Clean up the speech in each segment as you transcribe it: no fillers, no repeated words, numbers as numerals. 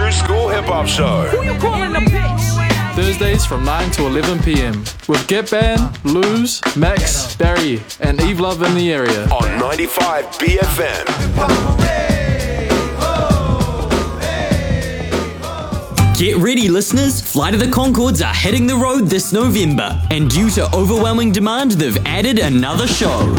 True School Hip Hop Show. Who you calling a bitch? Thursdays from 9 to 11 p.m. with Get Band, Luz, Max, Barry, and Eve Love in the area. On 95 BFM. Get ready, listeners. Flight of the Conchords are hitting the road this November, and due to overwhelming demand, they've added another show.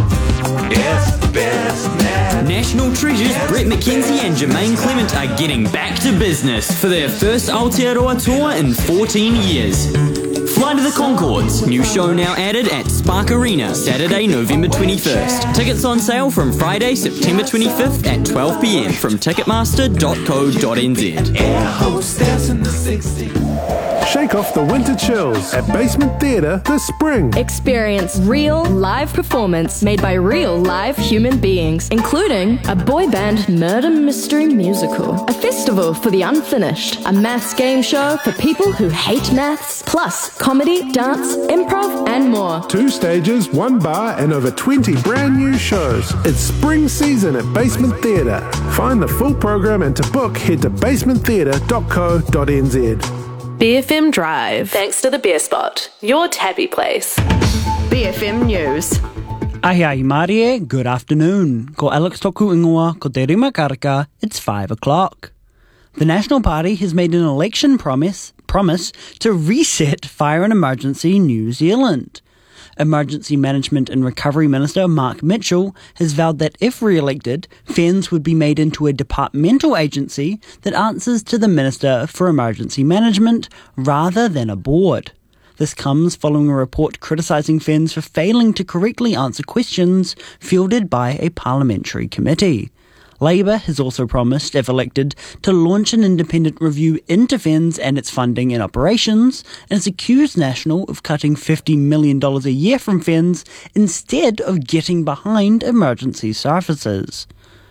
National treasures Brett McKenzie and Jermaine Clement are getting back to business for their first Aotearoa tour in 14 years. Flight of the Conchords, new show now added at Spark Arena, Saturday, November 21st. Tickets on sale from Friday, September 25th at 12 p.m. from ticketmaster.co.nz. Air hostess in the 60s. Shake off the winter chills at Basement Theatre this spring. Experience real live performance made by real live human beings, including a boy band murder mystery musical, a festival for the unfinished, a maths game show for people who hate maths, plus comedy, dance, improv, and more. 2 stages, 1 bar, and over 20 brand new shows. It's spring season at Basement Theatre. Find the full program and to book, head to basementtheatre.co.nz. BFM Drive. Thanks to the Beer Spot, your tabby place. BFM News. Ahi Marie, good afternoon. Ko Alex Toku Ingoa, ko te rima karaka, it's 5 o'clock. The National Party has made an election promise to reset Fire and Emergency New Zealand. Emergency Management and Recovery Minister Mark Mitchell has vowed that if re-elected, FENZ would be made into a departmental agency that answers to the Minister for Emergency Management rather than a board. This comes following a report criticising FENZ for failing to correctly answer questions fielded by a parliamentary committee. Labour has also promised, if elected, to launch an independent review into FENZ and its funding and operations, and has accused National of cutting $50 million a year from FENZ instead of getting behind emergency services.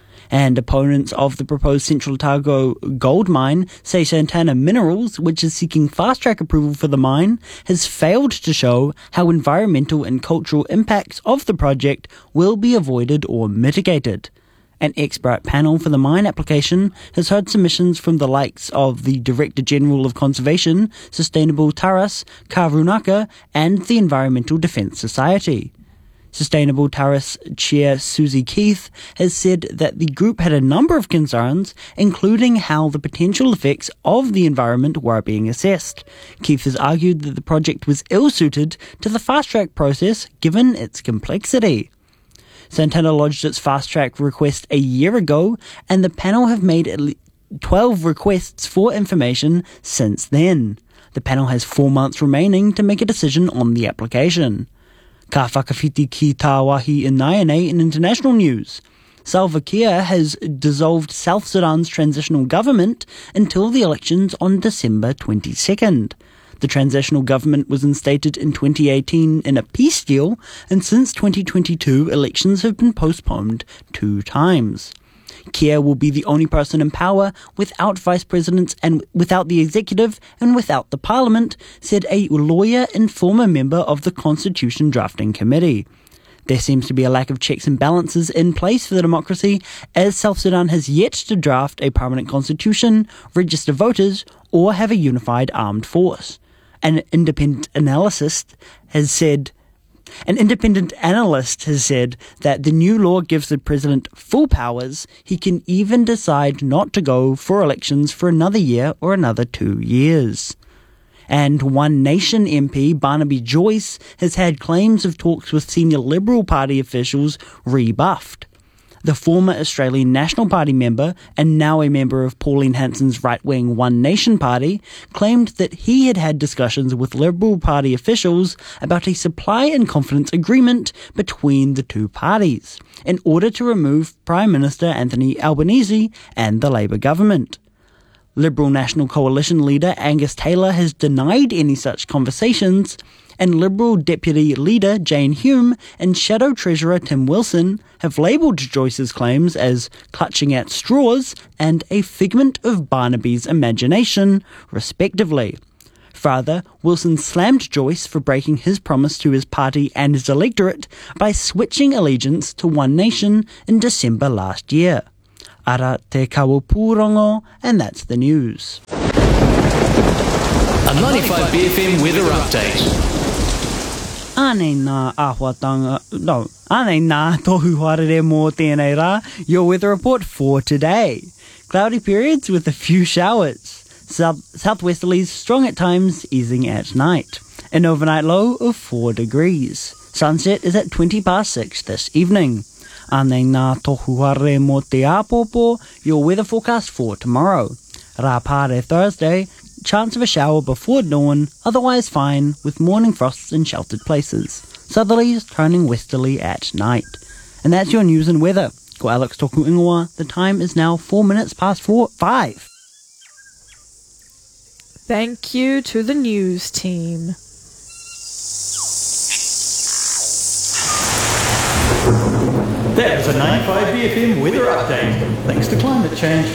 And opponents of the proposed Central Otago gold mine say Santana Minerals, which is seeking fast-track approval for the mine, has failed to show how environmental and cultural impacts of the project will be avoided or mitigated. An expert panel for the mine application has heard submissions from the likes of the Director General of Conservation, Sustainable Taras, Karunaka, and the Environmental Defence Society. Sustainable Taras Chair Susie Keith has said that the group had a number of concerns, including how the potential effects of the environment were being assessed. Keith has argued that the project was ill-suited to the fast-track process given its complexity. Santana lodged its fast-track request a year ago, and the panel have made 12 requests for information since then. The panel has 4 months remaining to make a decision on the application. Ka whakawhiti ki tā wahi Inaianei in international news. Salva Kiir has dissolved South Sudan's transitional government until the elections on December 22nd. The transitional government was instated in 2018 in a peace deal, and since 2022, elections have been postponed 2 times. Kiir will be the only person in power without vice presidents and without the executive and without the parliament, said a lawyer and former member of the Constitution Drafting Committee. There seems to be a lack of checks and balances in place for the democracy, as South Sudan has yet to draft a permanent constitution, register voters, or have a unified armed force. An independent analyst has said that the new law gives the president full powers. He can even decide not to go for elections for another year or another 2 years. And One Nation MP Barnaby Joyce has had claims of talks with senior Liberal Party officials rebuffed. The former Australian National Party member, and now a member of Pauline Hanson's right-wing One Nation Party, claimed that he had had discussions with Liberal Party officials about a supply and confidence agreement between the two parties, in order to remove Prime Minister Anthony Albanese and the Labour government. Liberal National Coalition leader Angus Taylor has denied any such conversations, and Liberal Deputy Leader Jane Hume and Shadow Treasurer Tim Wilson have labelled Joyce's claims as clutching at straws and a figment of Barnaby's imagination, respectively. Further, Wilson slammed Joyce for breaking his promise to his party and his electorate by switching allegiance to One Nation in December last year. Ara te kawapūrongo, and that's the news. A 95 BFM weather update. Ānei nā tohu harere mō tēnei rā, your weather report for today. Cloudy periods with a few showers. Southwesterlies strong at times, easing at night. An overnight low of 4 degrees. Sunset is at 6:20 this evening. Ānei nā tohu harere mō te āpōpō, your weather forecast for tomorrow. Rā pāre Thursday, chance of a shower before dawn, otherwise fine, with morning frosts in sheltered places. Southerlies turning westerly at night. And that's your news and weather. Ko Alex tōku ingoa, the time is now 5:04. Thank you to the news team. That was a 95 BFM weather update, thanks to climate change.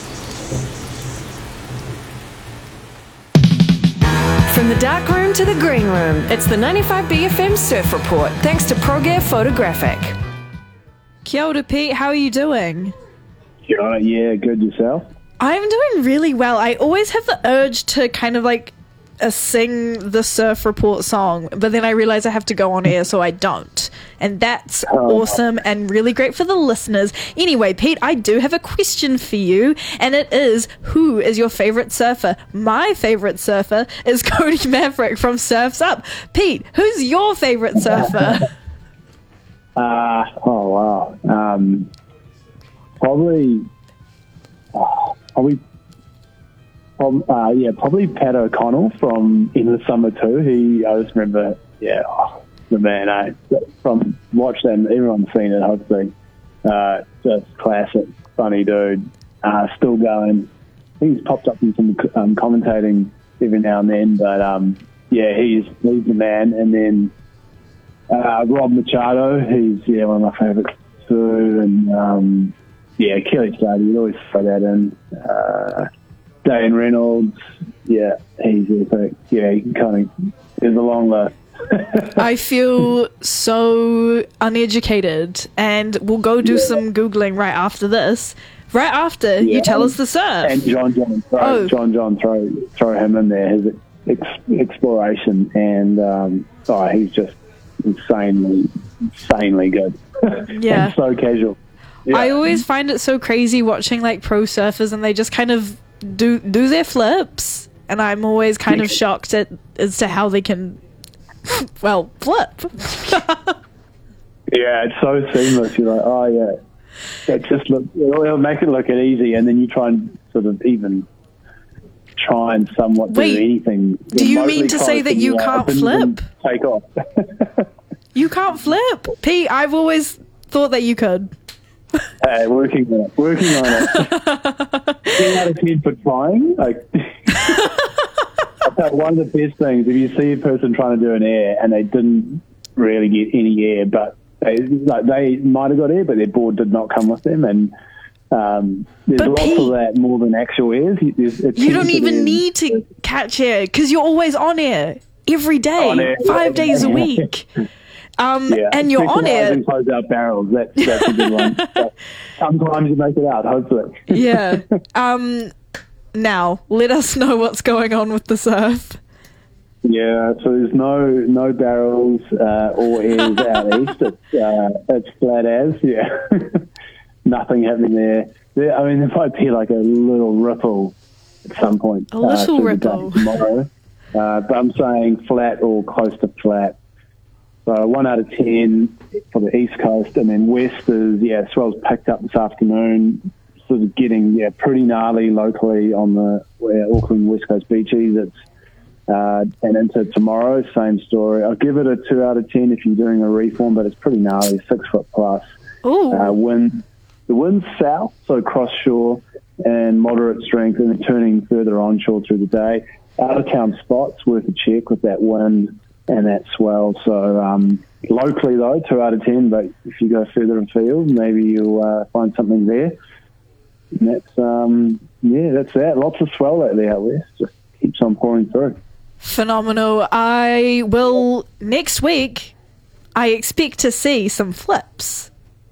From the dark room to the green room, it's the 95 BFM Surf Report, thanks to ProGear Photographic. Kia ora, Pete. How are you doing? Kia ora, yeah, good yourself? I'm doing really well. I always have the urge to kind of like sing the Surf Report song, but then I realize I have to go on air, so I don't. And that's awesome and really great for the listeners. Anyway, Pete, I do have a question for you, and it is, who is your favorite surfer? My favorite surfer is Cody Maverick from Surf's Up. Pete, who's your favorite surfer? Probably Pat O'Connell from In the Summer Too. I just remember, the man, from watch them, everyone's seen it, hopefully. Just classic, funny dude, still going. I think he's popped up in some commentating every now and then, but he's the man. And then Rob Machado, he's one of my favourites too, and Kelly Slade, you always throw that in. Dane Reynolds, he's epic. He kind of, there's a long list. I feel so uneducated, and we'll go do some Googling right after this. Right after you tell us the surf. And John, throw him in there, his exploration, and he's just insanely good. Yeah. And so casual. Yeah. I always find it so crazy watching like pro surfers, and they just kind of do their flips, and I'm always kind of shocked as to how they can flip. It's so seamless. You're like, it'll make it look easy, and then you try and sort of even try and somewhat do anything. Do you mean to say that you can't flip? Take off. You can't flip, Pete. I've always thought that you could. Hey, working on it. 10 out of 10 for trying. One of the best things, if you see a person trying to do an air and they didn't really get any air, but they might have got air, but their board did not come with them, and there's lots of that more than actual airs. You don't even need to catch air because you're always on air every day, 5 days a week. And you're on air. Close out barrels. That's a good one. Sometimes you make it out, hopefully. Yeah. Now, let us know what's going on with the surf. Yeah, so there's no barrels or airs out east. It's flat as, nothing happening there. There might be like a little ripple at some point. A little ripple. Tomorrow. But I'm saying flat or close to flat. So 1 out of 10 for the East Coast, and then West is, swells picked up this afternoon, sort of getting, pretty gnarly locally on the Auckland West Coast beaches. It's and into tomorrow, same story. I'll give it a 2 out of 10 if you're doing a reform, but it's pretty gnarly, 6 foot plus. Wind. The wind's south, so cross shore and moderate strength, and then turning further onshore through the day. Out of town spots worth a check with that wind and that swell. So locally though, 2 out of 10, but if you go further afield, maybe you'll find something there. And that's that's that. Lots of swell out there out west. Just keeps on pouring through. Phenomenal. I will next week. I expect to see some flips.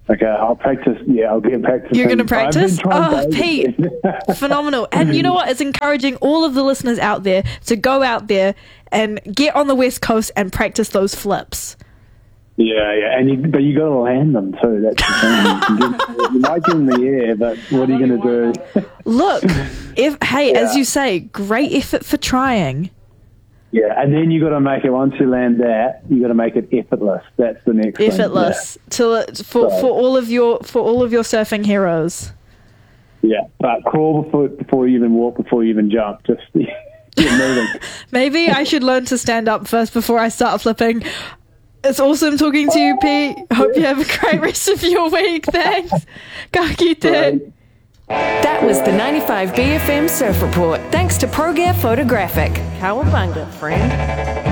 Okay, I'll practice. Yeah, I'll get practice. You're going to practice? Oh, Pete, phenomenal. And you know what? It's encouraging all of the listeners out there to go out there and get on the West Coast and practice those flips. Yeah, but you got to land them too. That's the thing. You might get in the air, but what are you going to do? Look, as you say, great effort for trying. Yeah, and then you got to make it. Once you land that, you got to make it effortless. That's the next effortless for all of your surfing heroes. Yeah, but crawl before you even walk, before you even jump. Just get moving. Maybe I should learn to stand up first before I start flipping. It's awesome talking to you, Pete. Hope you have a great rest of your week. Thanks. Ka kite. That was the 95 BFM Surf Report. Thanks to ProGear Photographic. Cowabunga, friend.